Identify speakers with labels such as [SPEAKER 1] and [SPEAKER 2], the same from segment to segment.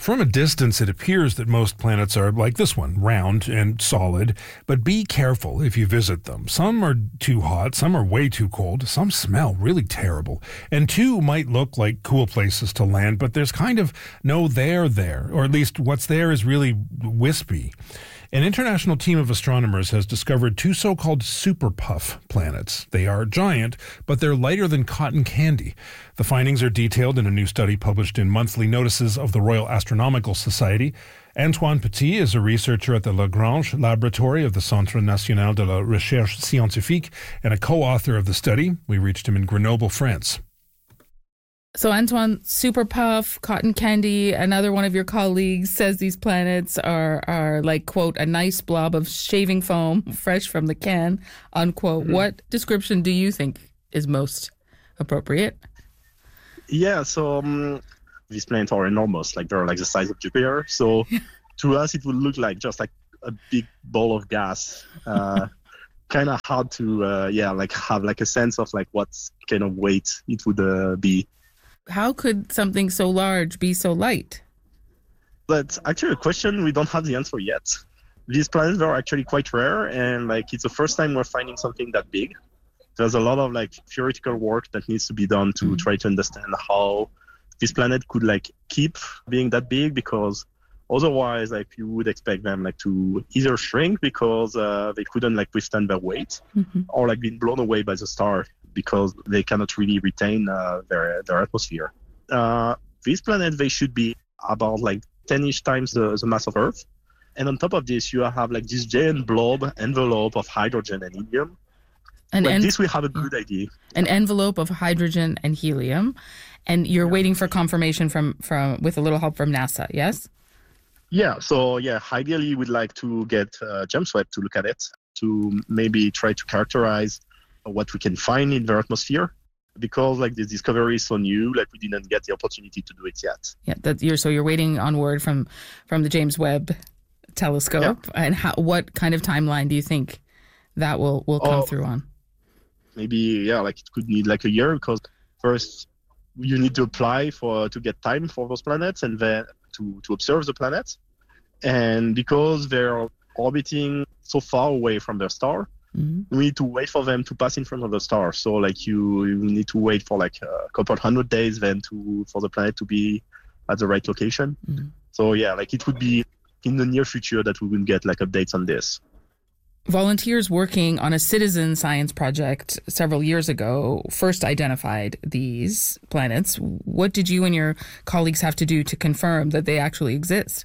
[SPEAKER 1] From a distance, it appears that most planets are like this one, round and solid, but be careful if you visit them. Some are too hot, some are way too cold, some smell really terrible, and two might look like cool places to land, but there's kind of no there there, or at least what's there is really wispy. An international team of astronomers has discovered two so-called super puff planets. They are giant, but they're lighter than cotton candy. The findings are detailed in a new study published in Monthly Notices of the Royal Astronomical Society. Antoine Petit is a researcher at the Lagrange Laboratory of the Centre National de la Recherche Scientifique and a co-author of the study. We reached him in Grenoble, France.
[SPEAKER 2] So Antoine, super puff, cotton candy, another one of your colleagues says these planets are like, quote, a nice blob of shaving foam fresh from the can, unquote. Mm-hmm. What description do you think is most appropriate?
[SPEAKER 3] Yeah, so these planets are enormous, like they're like the size of Jupiter. So to us, it would look like just like a big ball of gas. Kind of hard to, have like a sense of like what kind of weight it would be.
[SPEAKER 2] How could something so large be so light?
[SPEAKER 3] That's actually a question we don't have the answer yet. These planets are actually quite rare, and like it's the first time we're finding something that big. There's a lot of like theoretical work that needs to be done to try to understand how this planet could like keep being that big, because otherwise like you would expect them like to either shrink because they couldn't like withstand their weight, or like being blown away by the star because they cannot really retain their atmosphere. These planets, they should be about like 10-ish times the mass of Earth. And on top of this, you have like this giant blob envelope of hydrogen and helium. This we have a good idea.
[SPEAKER 2] An envelope of hydrogen and helium. And you're waiting for confirmation from with a little help from NASA, yes?
[SPEAKER 3] Yeah, so ideally we'd like to get James Webb to look at it, to maybe try to characterize what we can find in their atmosphere, because like this discovery is so new, like we didn't get the opportunity to do it yet.
[SPEAKER 2] Yeah, you're waiting on word from the James Webb telescope, and what kind of timeline do you think that will come through on?
[SPEAKER 3] Maybe it could need like a year, because first you need to apply to get time for those planets, and then to observe the planets, and because they're orbiting so far away from their star. We need to wait for them to pass in front of the star. So like you need to wait for like a couple 100 days then for the planet to be at the right location. So it would be in the near future that we will get like updates on this.
[SPEAKER 2] Volunteers working on a citizen science project several years ago first identified these planets. What did you and your colleagues have to do to confirm that they actually exist?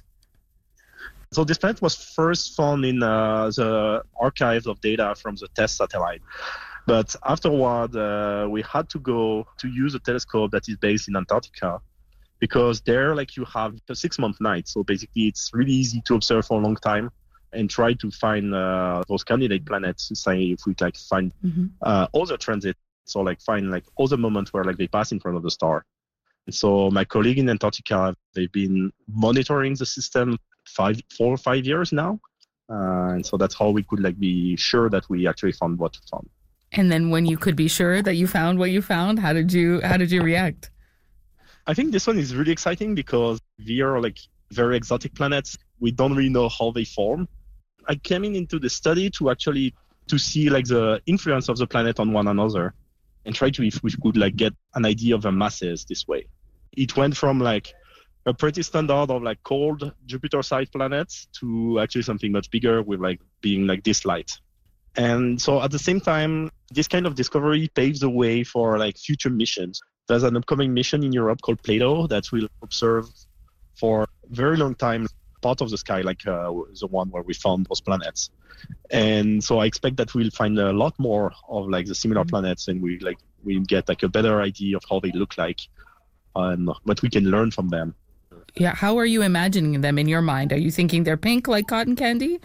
[SPEAKER 3] So this planet was first found in the archives of data from the TESS satellite. But afterward, we had to go to use a telescope that is based in Antarctica, because there you have a 6-month night. So basically it's really easy to observe for a long time and try to find those candidate planets, say if we find other transits, or find other moments where they pass in front of the star. And so my colleague in Antarctica, they've been monitoring the system 4 or 5 years now, and so that's how we could be sure that we actually found what we found.
[SPEAKER 2] And then when you could be sure that you found what you found, how did you react?
[SPEAKER 3] I think this one is really exciting because they are very exotic planets. We don't really know how they form. I came into the study to see the influence of the planet on one another, and try to if we could get an idea of their masses this way. It went from a pretty standard of cold Jupiter-sized planets to actually something much bigger with being this light. And so at the same time, this kind of discovery paves the way for future missions. There's an upcoming mission in Europe called Plato that will observe for a very long time part of the sky, the one where we found those planets. And so I expect that we'll find a lot more of the similar planets, and we'll get a better idea of how they look like and what we can learn from them.
[SPEAKER 2] Yeah, how are you imagining them in your mind? Are you thinking they're pink like cotton candy?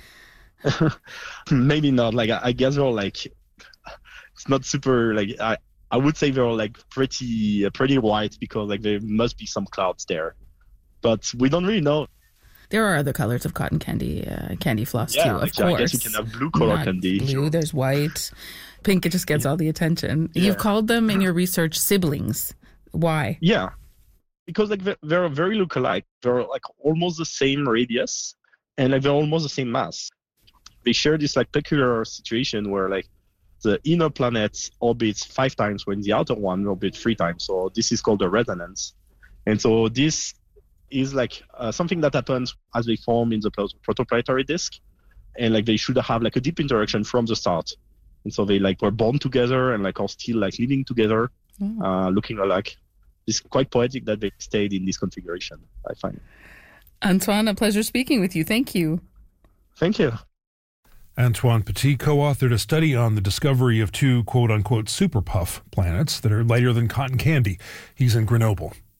[SPEAKER 3] Maybe not. I guess they're it's not super I would say they're pretty white, because there must be some clouds there, but we don't really know.
[SPEAKER 2] There are other colors of cotton candy, candy floss too, of course.
[SPEAKER 3] I guess you can have blue color candy.
[SPEAKER 2] Blue, there's white. Pink, it just gets all the attention. Yeah. You've called them in your research siblings. Why?
[SPEAKER 3] Yeah. Because like they're very lookalike. They're like almost the same radius, and like they're almost the same mass. They share this like peculiar situation where like the inner planet orbits 5 times when the outer one orbits 3 times. So this is called a resonance. And so this is like something that happens as they form in the protoplanetary disk. And like they should have like a deep interaction from the start. And so they like were born together and like are still like living together, looking alike. It's quite poetic that they stayed in this configuration, I find.
[SPEAKER 2] Antoine, a pleasure speaking with you. Thank you.
[SPEAKER 3] Thank you.
[SPEAKER 1] Antoine Petit co-authored a study on the discovery of 2 quote-unquote super puff planets that are lighter than cotton candy. He's in Grenoble.